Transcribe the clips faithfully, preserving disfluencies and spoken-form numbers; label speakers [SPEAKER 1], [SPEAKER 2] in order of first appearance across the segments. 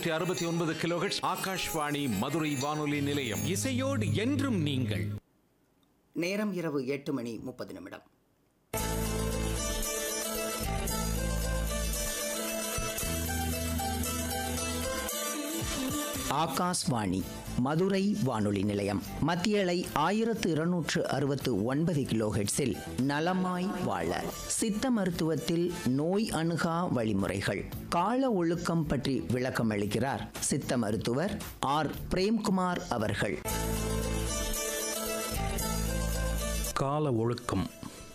[SPEAKER 1] இருநூற்றி அறுபத்தி ஒன்பது கிலோஹெர்ட்ஸ் ஆகாஷ்வாணி மதுரை வானொலி நிலையம்.
[SPEAKER 2] இசையோடு என்றும் நீங்கள்.
[SPEAKER 3] நேரம் இரவு எட்டு மணி முப்பது நிமிடம். ஆகாஷ்வாணி மதுரை வானொலி நிலையம். மத்தியலை ஆயிரத்து இருநூற்று அறுபத்து ஒன்பது கிலோஹெர்ட்ஸில் நலமாய் வாழ சித்த மருத்துவத்தில் நோய் அணுகா வழிமுறைகள் கால ஒழுக்கம் பற்றி விளக்கம் அளிக்கிறார் சித்த மருத்துவர் ஆர் பிரேம்குமார் அவர்கள்.
[SPEAKER 4] கால ஒழுக்கம்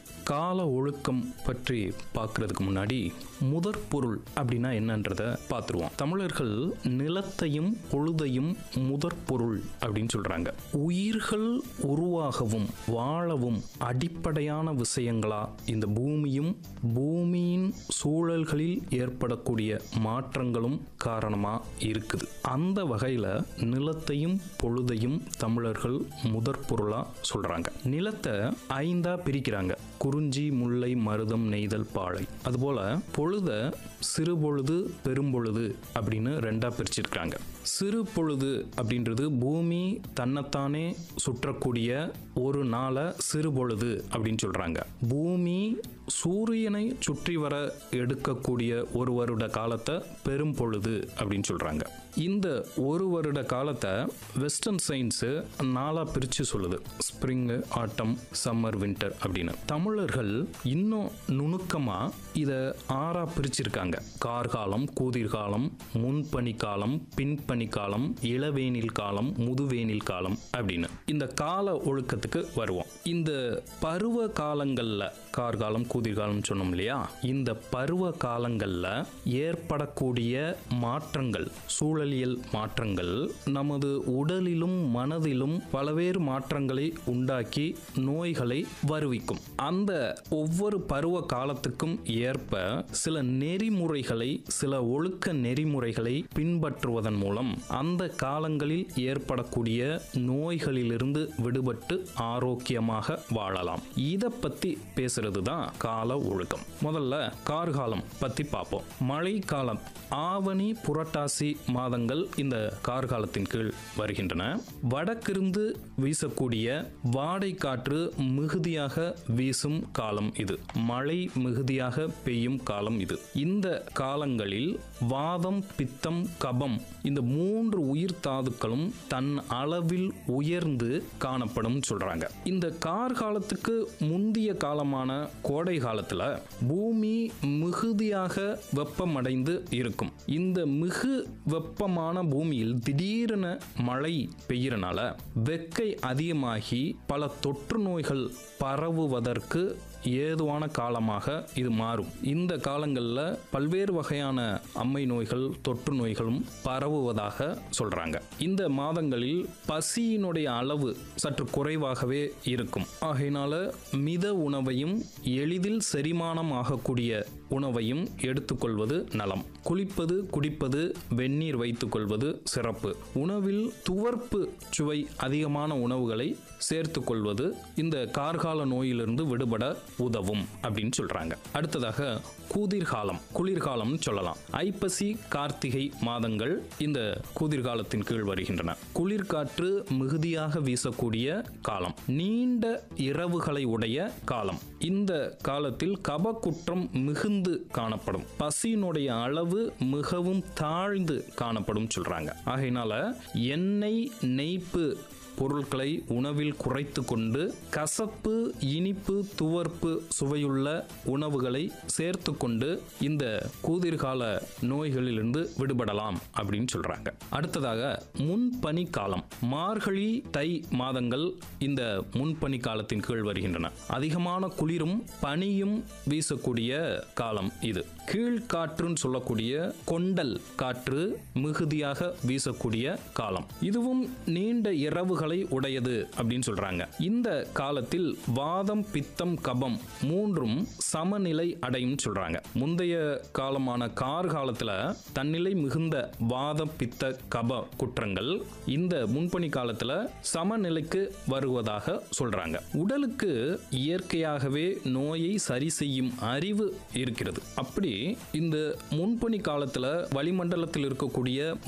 [SPEAKER 4] கால ஒழுக்கம் பற்றி பார்க்கறதுக்கு முன்னாடி முதற் பொருள் அப்படின்னா என்னன்றத பார்த்துருவோம். தமிழர்கள் நிலத்தையும் பொழுதையும் முதற் பொருள் அப்படின்னு சொல்றாங்க. உயிர்கள் உருவாகவும் வாழவும் அடிப்படையான விஷயங்களா இந்த பூமியும் பூமியின் சூழல்களில் ஏற்படக்கூடிய மாற்றங்களும் காரணமா இருக்குது. அந்த வகையில நிலத்தையும் பொழுதையும் தமிழர்கள் முதற் பொருளா சொல்றாங்க. நிலத்தை ஐந்தா பிரிக்கிறாங்க: குறிஞ்சி, முல்லை, மருதம், நெய்தல், பாலை. அதுபோல பொழுத சிறு பொழுது, பெரும்பொழுது அப்படின்னு ரெண்டா பிரிச்சிருக்காங்க. சிறு பொழுது அப்படின்றது பூமி தன்னைத்தானே சுற்றக்கூடிய ஒரு நாளை சிறு பொழுது அப்படின்னு சொல்றாங்க. பூமி சூரியனை சுற்றி வர எடுக்கக்கூடிய ஒரு வருட காலத்தை பெரும் பொழுது அப்படின்னு சொல்றாங்க. இந்த ஒரு வருட காலத்தை வெஸ்டர்ன் சயின்ஸ் நாலா பிரிச்சு சொல்லுது: ஸ்ப்ரிங், ஆட்டம், சம்மர், வின்டர் அப்படின்னு. தமிழர்கள் இன்னும் நுணுக்கமா இத ஆறா பிரிச்சிருக்காங்க: கார்காலம், கூதிர்காலம், முன்பனி காலம், பின்பனி காலம், இளவேனில் காலம், முதுவேனில் காலம் அப்படின்னு. இந்த கால ஒழுக்கத்துக்கு வருவோம். இந்த பருவ காலங்கள்ல கார்காலம், கூதிர்காலம் சொன்னோம் இல்லையா? இந்த பருவ காலங்கள்ல ஏற்படக்கூடிய மாற்றங்கள், சூழலியல் மாற்றங்கள் நமது உடலிலும் மனதிலும் பல்வேறு மாற்றங்களை உண்டாக்கி நோய்களை வருவிக்கும். அந்த ஒவ்வொரு பருவ காலத்துக்கும் ஏற்ப சில நெறிமுறைகளை, சில ஒழுக்க நெறிமுறைகளை பின்பற்றுவதன் மூலம் அந்த காலங்களில் ஏற்படக்கூடிய நோய்களிலிருந்து விடுபட்டு ஆரோக்கியமாக வாழலாம். இதை பத்தி பேசுறது தான் கால ஒழுக்கம். முதல்ல கார்காலம் பத்தி பார்ப்போம். மழை காலம் ஆவணி, புரட்டாசி மாதங்கள் இந்த கார்காலத்தின் கீழ் வருகின்றன. வடக்கிருந்து வீசக்கூடிய வாடை காற்று மிகுதியாக வீசும் காலம் இது. மழை மிகுதியாக பெய்யும் காலம் இது. இந்த காலங்களில் வாதம், பித்தம், கபம் இந்த மூன்று உயிர் தாதுக்களும் தன் அளவில் உயர்ந்து காணப்படும் சொல்றாங்க. இந்த கார்காலத்துக்கு முந்திய காலமான கோடை காலத்துல பூமி மிகுதியாக வெப்பமடைந்து இருக்கும். இந்த மிகு வெப்பமான பூமியில் திடீரென மழை பெய்யறனால வெக்கை அதிகமாகி பல தொற்று நோய்கள் பரவுவதற்கு ஏதுவான காலமாக இது மாறும். இந்த காலங்களில் பல்வேறு வகையான அம்மை நோய்கள், தொற்று நோய்களும் பரவுவதாக சொல்றாங்க. இந்த மாதங்களில் பசியினுடைய அளவு சற்று குறைவாகவே இருக்கும். ஆகையினால மித உணவையும் எளிதில் செரிமானம் ஆகக்கூடிய உணவையும் எடுத்துக்கொள்வது நலம். குளிப்பது, குடிப்பது, வெந்நீர் வைத்துக் கொள்வது சிறப்பு. உணவில் துவர்ப்பு சுவை அதிகமான உணவுகளை சேர்த்து கொள்வது இந்த கார்கால நோயிலிருந்து விடுபட உதவும் அப்படின்னு சொல்றாங்க. அடுத்ததாக கூதிர்காலம், குளிர்காலம் சொல்லலாம். ஐப்பசி, கார்த்திகை மாதங்கள் இந்த கூதிர்காலத்தின் கீழ் வருகின்றன. குளிர்காற்று மிகுதியாக வீசக்கூடிய காலம், நீண்ட இரவுகளை உடைய காலம். இந்த காலத்தில் கபக்குற்றம் மிகுந்து காணப்படும். பசியினுடைய அளவு மிகவும் தாழ்ந்து காணப்படும் சொல்றாங்க. ஆகையினால எண்ணெய், நெய்ப்பு பொருட்களை உணவில் குறைத்து கொண்டு கசப்பு, இனிப்பு, துவர்ப்பு சுவையுள்ள உணவுகளை சேர்த்து கொண்டு இந்த கூதிர்கால நோய்களிலிருந்து விடுபடலாம் அப்படின்னு சொல்றாங்க. அடுத்ததாக முன்பனி காலம். மார்கழி, தை மாதங்கள் இந்த முன்பனி காலத்தின் கீழ் வருகின்றன. அதிகமான குளிரும் பனியும் வீசக்கூடிய காலம் இது. கீழ்காற்றுன்னு சொல்லக்கூடிய கொண்டல் காற்று மிகுதியாக வீசக்கூடிய காலம். இதுவும் நீண்ட இரவுகள் உடையது அப்படின்னு சொல்றாங்க. இந்த காலத்தில் வாதம், பித்தம், கபம் மூன்றும் சமநிலை அடையும் சொல்றாங்க. முந்தைய காலமான கார்காலத்துல தன்னிலை மிகுந்த வாதம், பித்த, கப குற்றங்கள் இந்த முன்பனி காலத்துல சமநிலைக்கு வருவதாக சொல்றாங்க. உடலுக்கு இயற்கையாகவே நோயை சரி செய்யும் அறிவு இருக்கிறது. அப்படி இந்த முன்பனி காலத்துல வளிமண்டலத்தில் இருக்கக்கூடிய